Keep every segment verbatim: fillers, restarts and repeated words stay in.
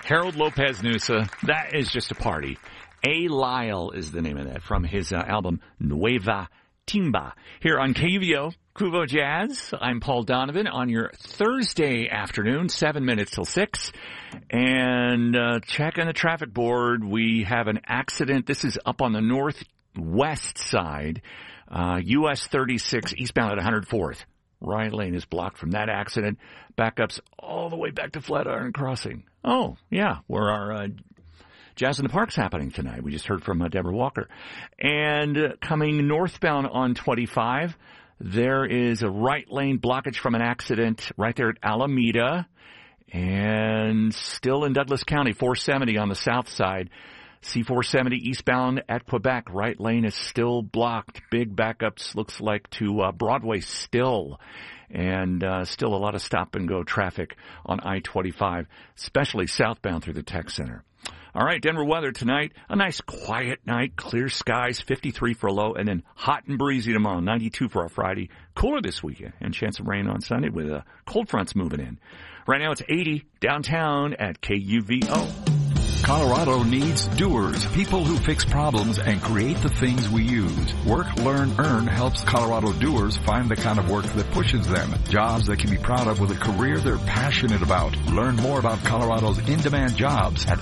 Harold Lopez Nusa, that is just a party. A. Lyle is the name of that from his uh, album Nueva Timba. Here on K U V O, Kuvo Jazz, I'm Paul Donovan on your Thursday afternoon, seven minutes till six. And uh, checking the traffic board, we have an accident. This is up on the northwest side, uh, U S thirty-six eastbound at one hundred fourth. Right lane is blocked from that accident. Backups all the way back to Flatiron Crossing. Oh, yeah, where our uh, Jazz in the Park's happening tonight. We just heard from uh, Deborah Walker. And uh, coming northbound on twenty-five, there is a right lane blockage from an accident right there at Alameda. And still in Douglas County, four seventy on the south side. C four seventy eastbound at Quebec. Right lane is still blocked. Big backups looks like to uh, Broadway still. And uh, still a lot of stop-and-go traffic on I twenty-five, especially southbound through the Tech Center. All right, Denver weather tonight. A nice quiet night, clear skies, fifty-three for a low, and then hot and breezy tomorrow, ninety-two for our Friday. Cooler this weekend, and chance of rain on Sunday with uh, cold fronts moving in. Right now it's eighty downtown at K U V O. Colorado needs doers, people who fix problems and create the things we use. Work, Learn, Earn helps Colorado doers find the kind of work that pushes them. Jobs they can be proud of with a career they're passionate about. Learn more about Colorado's in-demand jobs at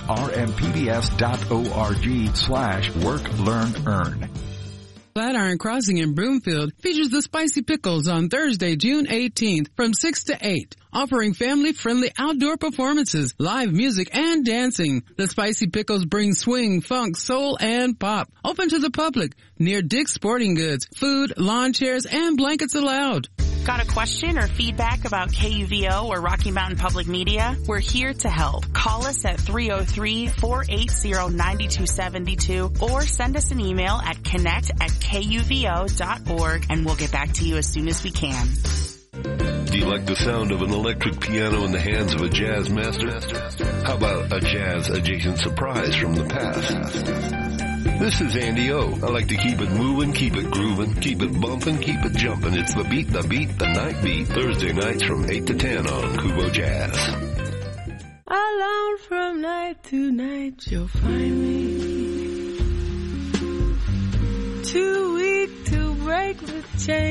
rmpbs.org slash work, learn, earn. Flatiron Crossing in Broomfield features the Spicy Pickles on Thursday, June eighteenth from six to eight, offering family-friendly outdoor performances, live music, and dancing. The Spicy Pickles bring swing, funk, soul, and pop. Open to the public near Dick's Sporting Goods. Food, lawn chairs, and blankets allowed. Got a question or feedback about K U V O or Rocky Mountain Public Media? We're here to help. Call us at three oh three, four eight zero, nine two seven two or send us an email at connect at K U V O dot org and we'll get back to you as soon as we can. Do you like the sound of an electric piano in the hands of a jazz master? How about a jazz-adjacent surprise from the past? This is Andy O. I like to keep it moving, keep it grooving, keep it bumping, keep it jumping. It's the beat, the beat, the night beat. Thursday nights from eight to ten on Kuvo Jazz. Alone from night to night, you'll find me too weak to break the chain.